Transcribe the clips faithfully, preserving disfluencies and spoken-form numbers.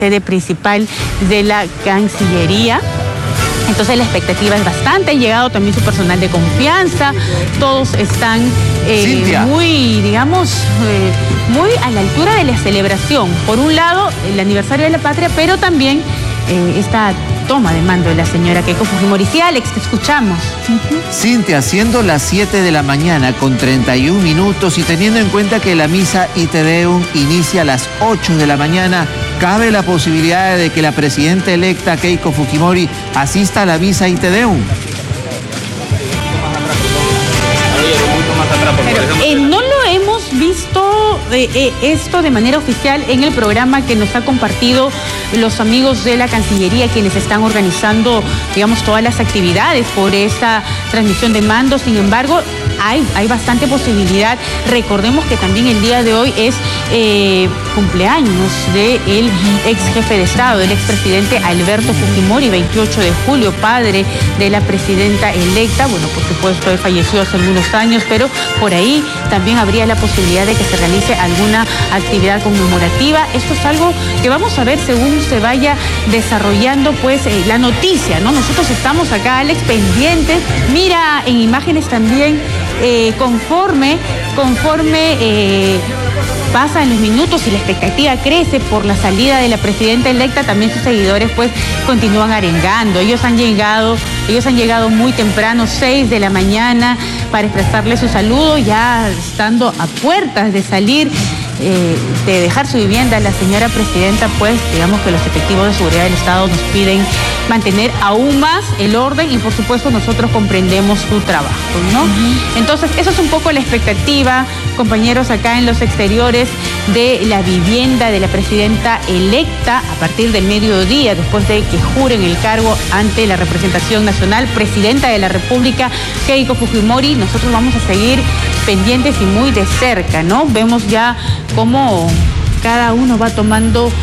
sede principal de la Cancillería. Entonces la expectativa es bastante, ha llegado también su personal de confianza, todos están eh, muy, digamos, eh, muy a la altura de la celebración. Por un lado, el aniversario de la patria, pero también eh, esta toma de mando de la señora Keiko Fujimori. Sí, Alex, te escuchamos. Uh-huh. Cintia, siendo las siete de la mañana con treinta y un minutos y teniendo en cuenta que la misa Ite Deum inicia a las ocho de la mañana, ¿cabe la posibilidad de que la presidenta electa Keiko Fujimori asista a la misa Ite Deum? Pero, eh, no lo hemos visto eh, eh, esto de manera oficial en el programa que nos ha compartido los amigos de la Cancillería, quienes están organizando, digamos, todas las actividades por esta transmisión de mando. Sin embargo, hay, hay bastante posibilidad. Recordemos que también el día de hoy es eh, cumpleaños del ex jefe de Estado, del expresidente Alberto Fujimori, veintiocho de julio, padre de la presidenta electa. Bueno, por supuesto, él falleció hace algunos años, pero por ahí también habría la posibilidad de que se realice alguna actividad conmemorativa. Esto es algo que vamos a ver según se vaya desarrollando pues eh, la noticia, ¿no? Nosotros estamos acá, Alex, pendientes. Mira en imágenes también eh, conforme, conforme eh, pasan los minutos y la expectativa crece por la salida de la presidenta electa, también sus seguidores pues continúan arengando. Ellos han llegado, ellos han llegado muy temprano, seis de la mañana, para expresarle su saludo, ya estando a puertas de salir, eh, de dejar su vivienda. La señora presidenta, pues, digamos que los efectivos de seguridad del Estado nos piden mantener aún más el orden y, por supuesto, nosotros comprendemos su trabajo, ¿no? Uh-huh. Entonces, eso es un poco la expectativa, compañeros, acá en los exteriores de la vivienda de la presidenta electa a partir del mediodía, después de que juren el cargo ante la representación nacional, presidenta de la República, Keiko Fujimori. Nosotros vamos a seguir pendientes y muy de cerca, ¿no? Vemos ya cómo cada uno va tomando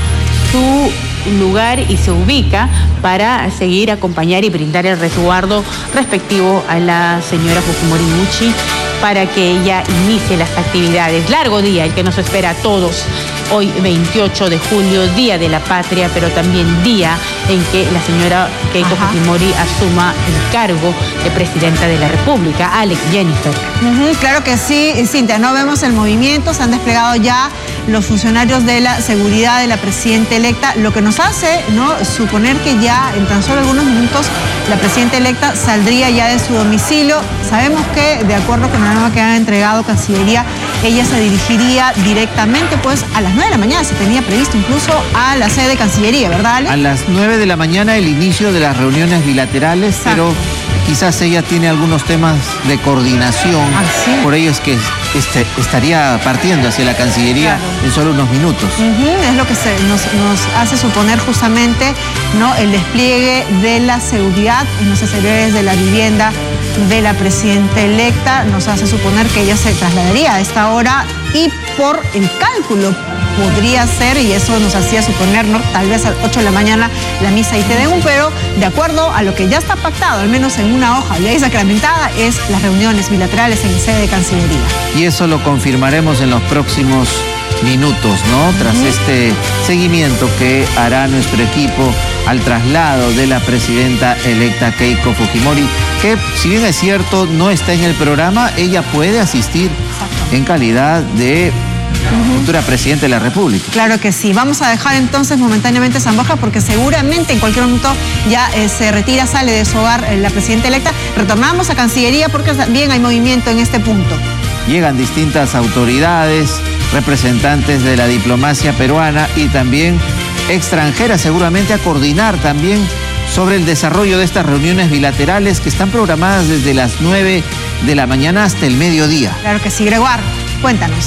su lugar y se ubica para seguir, acompañar y brindar el resguardo respectivo a la señora Fujimori Muchi para que ella inicie las actividades. Largo día el que nos espera a todos. Hoy veintiocho de julio, Día de la Patria, pero también día en que la señora Keiko Ajá. Fujimori asuma el cargo de presidenta de la República. Alex, Jennifer. Uh-huh, claro que sí, Cintia, no vemos el movimiento, se han desplegado ya los funcionarios de la seguridad de la presidenta electa, lo que nos hace, ¿no?, suponer que ya en tan solo algunos minutos la presidenta electa saldría ya de su domicilio. Sabemos que, de acuerdo con la norma que ha entregado Cancillería, ella se dirigiría directamente pues a las nueve de la mañana, se tenía previsto incluso a la sede de Cancillería, ¿verdad, Ale? A las nueve de la mañana el inicio de las reuniones bilaterales, Exacto. pero quizás ella tiene algunos temas de coordinación, ¿Ah, sí? por ello es que este, estaría partiendo hacia la Cancillería claro. en solo unos minutos. Uh-huh, es lo que se, nos, nos hace suponer justamente, ¿no?, el despliegue de la seguridad en los exteriores de la vivienda de la presidenta electa, nos hace suponer que ella se trasladaría a esta hora y por el cálculo podría ser, y eso nos hacía suponer, ¿no?, tal vez a las ocho de la mañana la misa Ite Deum, pero de acuerdo a lo que ya está pactado, al menos en una hoja ya sacramentada, es las reuniones bilaterales en sede de Cancillería. Y eso lo confirmaremos en los próximos minutos, ¿no? Tras uh-huh. este seguimiento que hará nuestro equipo al traslado de la presidenta electa Keiko Fujimori, que si bien es cierto no está en el programa, ella puede asistir Exacto. en calidad de Uh-huh. futura presidenta de la República. Claro que sí. Vamos a dejar entonces momentáneamente San Borja porque seguramente en cualquier momento ya eh, se retira, sale de su hogar eh, la presidenta electa. Retornamos a Cancillería porque también hay movimiento en este punto. Llegan distintas autoridades, representantes de la diplomacia peruana y también extranjeras seguramente a coordinar también sobre el desarrollo de estas reuniones bilaterales que están programadas desde las nueve de la mañana hasta el mediodía. Claro que sí, Gregoire, cuéntanos.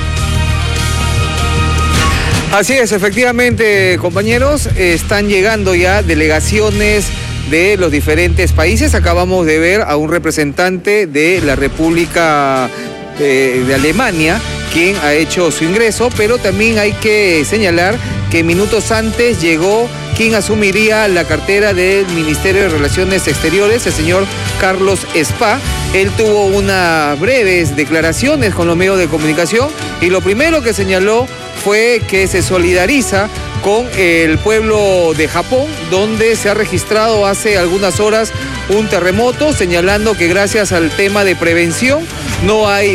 Así es, efectivamente, compañeros, están llegando ya delegaciones de los diferentes países. Acabamos de ver a un representante de la República eh, de Alemania, quien ha hecho su ingreso, pero también hay que señalar que minutos antes llegó quien asumiría la cartera del Ministerio de Relaciones Exteriores, el señor Carlos Spa. Él tuvo unas breves declaraciones con los medios de comunicación y lo primero que señaló fue que se solidariza con el pueblo de Japón, donde se ha registrado hace algunas horas un terremoto, señalando que gracias al tema de prevención no hay